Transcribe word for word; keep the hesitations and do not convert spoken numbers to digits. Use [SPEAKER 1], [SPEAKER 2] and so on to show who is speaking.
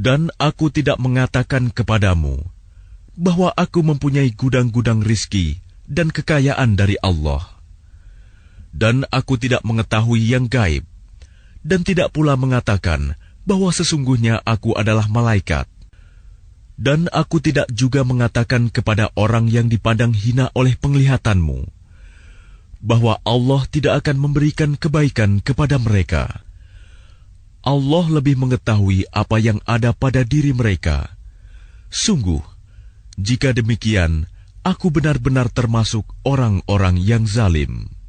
[SPEAKER 1] Dan aku tidak mengatakan kepadamu bahwa aku mempunyai gudang-gudang rizki dan kekayaan dari Allah. Dan aku tidak mengetahui yang gaib, dan tidak pula mengatakan bahwa sesungguhnya aku adalah malaikat. Dan aku tidak juga mengatakan kepada orang yang dipandang hina oleh penglihatanmu bahwa Allah tidak akan memberikan kebaikan kepada mereka. Allah lebih mengetahui apa yang ada pada diri mereka. Sungguh, jika demikian, aku benar-benar termasuk orang-orang yang zalim.